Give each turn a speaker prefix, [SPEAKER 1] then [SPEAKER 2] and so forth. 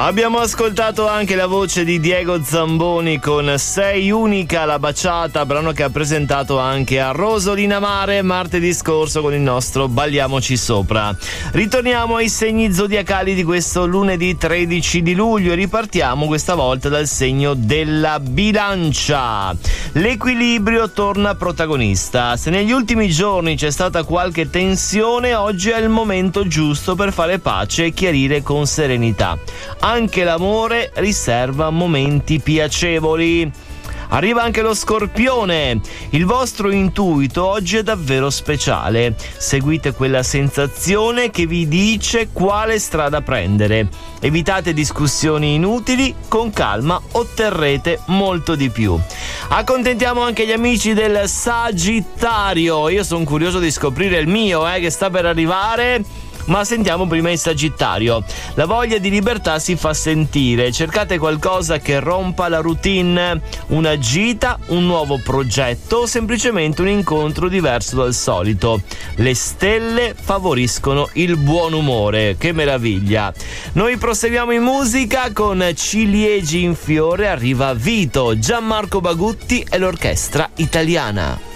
[SPEAKER 1] Abbiamo ascoltato anche la voce di Diego Zamboni con Sei unica la baciata, brano che ha presentato anche a Rosolina Mare martedì scorso con il nostro Balliamoci sopra. Ritorniamo ai segni zodiacali di questo lunedì 13 di luglio e ripartiamo questa volta dal segno della Bilancia. L'equilibrio torna protagonista. Se negli ultimi giorni c'è stata qualche tensione, oggi è il momento giusto per fare pace e chiarire con serenità. Anche l'amore riserva momenti piacevoli. Arriva anche lo Scorpione. Il vostro intuito oggi è davvero speciale. Seguite quella sensazione che vi dice quale strada prendere. Evitate discussioni inutili, con calma otterrete molto di più. Accontentiamo anche gli amici del Sagittario. Io sono curioso di scoprire il mio, che sta per arrivare. Ma sentiamo prima il Sagittario. La voglia di libertà si fa sentire. Cercate qualcosa che rompa la routine, una gita, un nuovo progetto o semplicemente un incontro diverso dal solito. Le stelle favoriscono il buon umore. Che meraviglia! Noi proseguiamo in musica con Ciliegi in fiore. Arriva Vito, Gianmarco Bagutti e l'orchestra italiana.